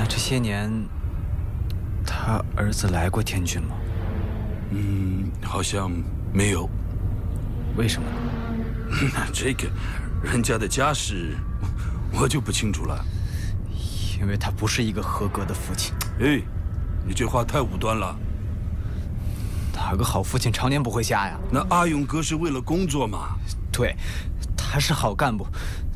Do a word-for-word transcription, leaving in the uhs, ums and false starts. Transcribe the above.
这些年，他儿子来过天津吗？ 嗯，好像没有。 为什么呢？ 那这个，人家的家世，我就不清楚了。 因为他不是一个合格的父亲。 哎，你这话太武断了。 哪个好父亲常年不回家呀？ 那阿勇哥是为了工作嘛？ 对，他是好干部，